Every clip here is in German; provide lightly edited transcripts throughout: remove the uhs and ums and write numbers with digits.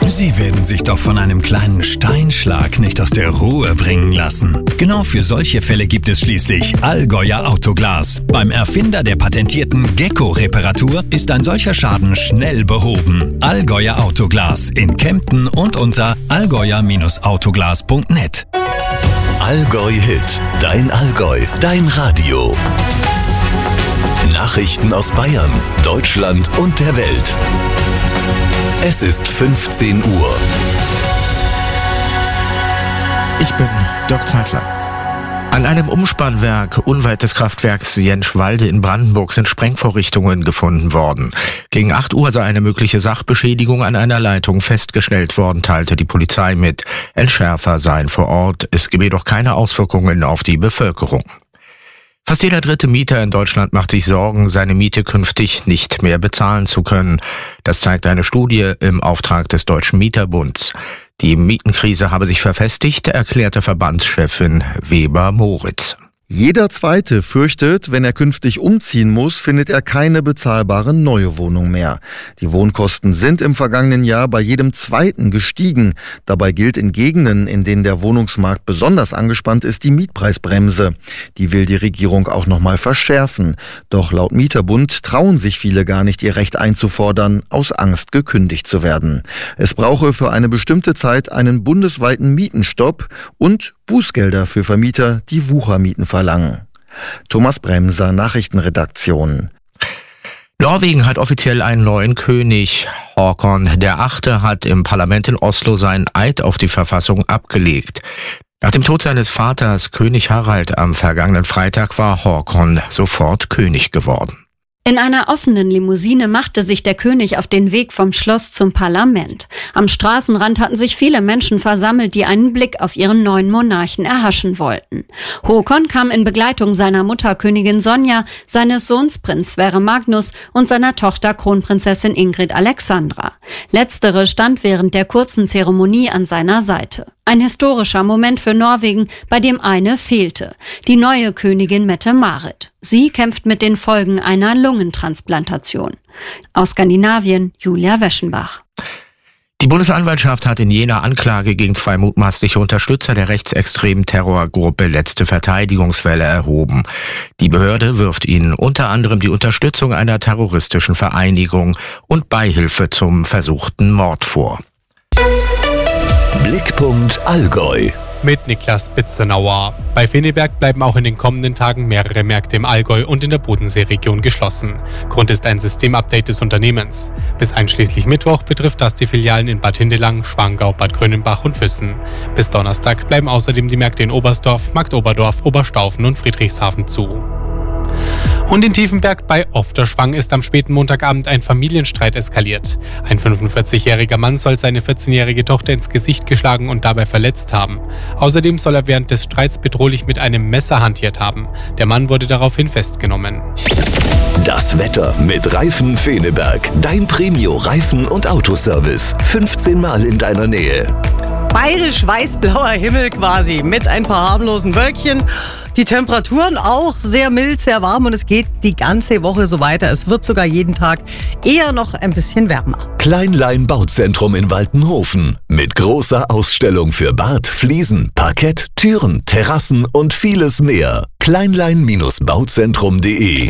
Sie werden sich doch von einem kleinen Steinschlag nicht aus der Ruhe bringen lassen. Genau für solche Fälle gibt es schließlich Allgäuer Autoglas. Beim Erfinder der patentierten Gecko-Reparatur ist ein solcher Schaden schnell behoben. Allgäuer Autoglas in Kempten und unter allgäuer-autoglas.net. Allgäu Hit, dein Allgäu, dein Radio. Nachrichten aus Bayern, Deutschland und der Welt. Es ist 15 Uhr. Ich bin Dirk Zeitler. An einem Umspannwerk unweit des Kraftwerks Jentschwalde in Brandenburg sind Sprengvorrichtungen gefunden worden. Gegen 8 Uhr sei eine mögliche Sachbeschädigung an einer Leitung festgestellt worden, teilte die Polizei mit. Entschärfer seien vor Ort. Es gebe jedoch keine Auswirkungen auf die Bevölkerung. Fast jeder dritte Mieter in Deutschland macht sich Sorgen, seine Miete künftig nicht mehr bezahlen zu können. Das zeigt eine Studie im Auftrag des Deutschen Mieterbunds. Die Mietenkrise habe sich verfestigt, erklärte Verbandschefin Weber-Moritz. Jeder Zweite fürchtet, wenn er künftig umziehen muss, findet er keine bezahlbare neue Wohnung mehr. Die Wohnkosten sind im vergangenen Jahr bei jedem Zweiten gestiegen. Dabei gilt in Gegenden, in denen der Wohnungsmarkt besonders angespannt ist, die Mietpreisbremse. Die will die Regierung auch nochmal verschärfen. Doch laut Mieterbund trauen sich viele gar nicht, ihr Recht einzufordern, aus Angst gekündigt zu werden. Es brauche für eine bestimmte Zeit einen bundesweiten Mietenstopp und Bußgelder für Vermieter, die Wuchermieten verlangen. Thomas Bremser, Nachrichtenredaktion. Norwegen hat offiziell einen neuen König. Håkon VIII. Hat im Parlament in Oslo seinen Eid auf die Verfassung abgelegt. Nach dem Tod seines Vaters, König Harald, am vergangenen Freitag war Håkon sofort König geworden. In einer offenen Limousine machte sich der König auf den Weg vom Schloss zum Parlament. Am Straßenrand hatten sich viele Menschen versammelt, die einen Blick auf ihren neuen Monarchen erhaschen wollten. Håkon kam in Begleitung seiner Mutter Königin Sonja, seines Sohns Prinz Sverre Magnus und seiner Tochter Kronprinzessin Ingrid Alexandra. Letztere stand während der kurzen Zeremonie an seiner Seite. Ein historischer Moment für Norwegen, bei dem eine fehlte: die neue Königin Mette-Marit. Sie kämpft mit den Folgen einer Lungentransplantation. Aus Skandinavien, Julia Weschenbach. Die Bundesanwaltschaft hat in Jena Anklage gegen 2 mutmaßliche Unterstützer der rechtsextremen Terrorgruppe Letzte Verteidigungswelle erhoben. Die Behörde wirft ihnen unter anderem die Unterstützung einer terroristischen Vereinigung und Beihilfe zum versuchten Mord vor. Blickpunkt Allgäu. Mit Niklas Bitzenauer. Bei Feneberg bleiben auch in den kommenden Tagen mehrere Märkte im Allgäu und in der Bodenseeregion geschlossen. Grund ist ein Systemupdate des Unternehmens. Bis einschließlich Mittwoch betrifft das die Filialen in Bad Hindelang, Schwangau, Bad Grönenbach und Füssen. Bis Donnerstag bleiben außerdem die Märkte in Oberstdorf, Marktoberdorf, Oberstaufen und Friedrichshafen zu. Und in Tiefenberg bei Ofterschwang ist am späten Montagabend ein Familienstreit eskaliert. Ein 45-jähriger Mann soll seine 14-jährige Tochter ins Gesicht geschlagen und dabei verletzt haben. Außerdem soll er während des Streits bedrohlich mit einem Messer hantiert haben. Der Mann wurde daraufhin festgenommen. Das Wetter mit Reifen Feneberg. Dein Premio-Reifen- und Autoservice. 15 Mal in deiner Nähe. Bayerisch weiß-blauer Himmel quasi mit ein paar harmlosen Wölkchen. Die Temperaturen auch sehr mild, sehr warm und es geht die ganze Woche so weiter. Es wird sogar jeden Tag eher noch ein bisschen wärmer. Kleinlein Bauzentrum in Waltenhofen mit großer Ausstellung für Bad, Fliesen, Parkett, Türen, Terrassen und vieles mehr. Kleinlein-bauzentrum.de.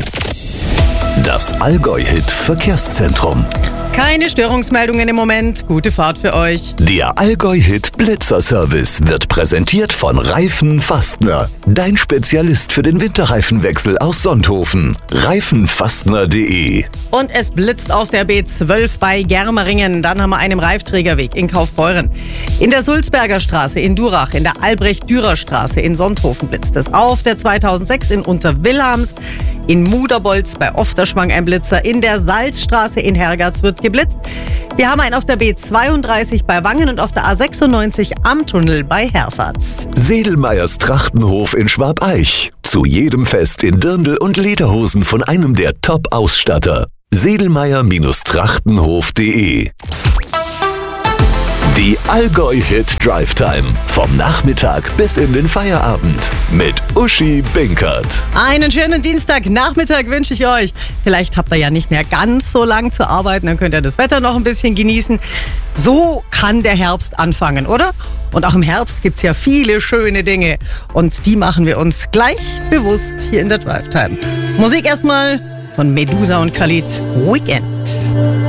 Das Allgäu-Hit Verkehrszentrum. Keine Störungsmeldungen im Moment. Gute Fahrt für euch. Der Allgäu-Hit Blitzer-Service wird präsentiert von Reifen Fastner. Dein Spezialist für den Winterreifenwechsel aus Sonthofen. Reifenfastner.de. Und es blitzt auf der B12 bei Germeringen. Dann haben wir einen Reifträgerweg in Kaufbeuren. In der Sulzberger Straße in Durach, in der Albrecht-Dürer-Straße in Sonthofen blitzt es. Auf der 2006 in Unterwilhams, in Muderbolz bei Ofterschwang ein Blitzer. In der Salzstraße in Hergatz wird geblitzt. Wir haben einen auf der B32 bei Wangen und auf der A96 am Tunnel bei Herfatz. Sedelmeyers Trachtenhof in Schwabeich. Zu jedem Fest in Dirndl und Lederhosen von einem der Top-Ausstatter. Sedelmeyer-Trachtenhof.de. Die Allgäu Hit Drive Time. Vom Nachmittag bis in den Feierabend. Mit Uschi Binkert. Einen schönen Dienstagnachmittag wünsche ich euch. Vielleicht habt ihr ja nicht mehr ganz so lang zu arbeiten, dann könnt ihr das Wetter noch ein bisschen genießen. So kann der Herbst anfangen, oder? Und auch im Herbst gibt es ja viele schöne Dinge. Und die machen wir uns gleich bewusst hier in der Drive Time. Musik erstmal von Medusa und Khalid, Weekend.